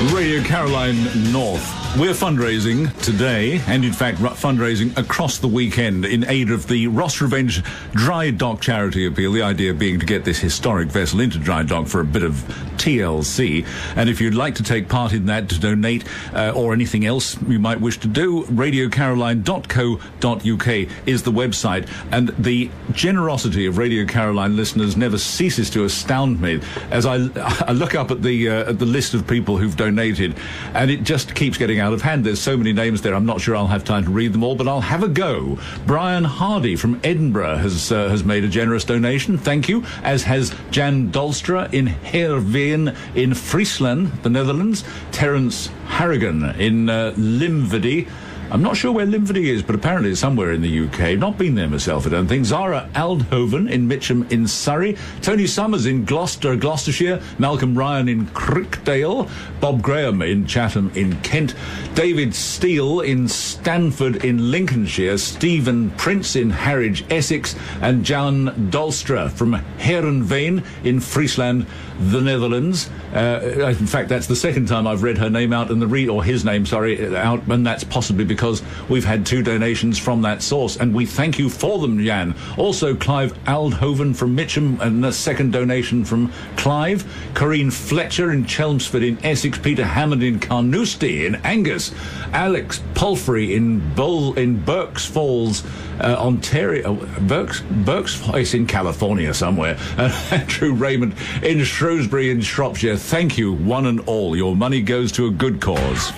Radio Caroline North. We're fundraising today, and in fact fundraising across the weekend in aid of the Ross Revenge Dry Dock charity appeal, the idea being to get this historic vessel into dry dock for a bit of TLC. And if you'd like to take part in that, to donate or anything else you might wish to do, radiocaroline.co.uk is the website. And the generosity of Radio Caroline listeners never ceases to astound me as I look up at the list of people who've donated, and it just keeps getting out of hand. There's so many names there, I'm not sure I'll have time to read them all, but I'll have a go. Brian Hardy from Edinburgh has made a generous donation. Thank you. As has Jan Dolstra in Heerenveen in Friesland, the Netherlands. Terence Harrigan in Limvedy. I'm not sure where Limvedy is, but apparently it's somewhere in the UK. Not been there myself, I don't think. Zara Aldhoven in Mitcham in Surrey. Tony Summers in Gloucester, Gloucestershire. Malcolm Ryan in Crickdale. Bob Graham in Chatham in Kent. David Steele in Stanford in Lincolnshire. Stephen Prince in Harwich, Essex. And Jan Dolstra from Heerenveen in Friesland, the Netherlands. In fact, that's the second time I've read her name out, and his name, out, and that's possibly because we've had two donations from that source, and we thank you for them, Jan. Also, Clive Aldhoven from Mitcham, and a second donation from Clive. Corinne Fletcher in Chelmsford in Essex. Peter Hammond in Carnoustie in Angus. Alex Palfrey in Berks Falls, Ontario. Berks Falls in California somewhere. Andrew Raymond in Shrewsbury in Shropshire. Thank you, one and all. Your money goes to a good cause.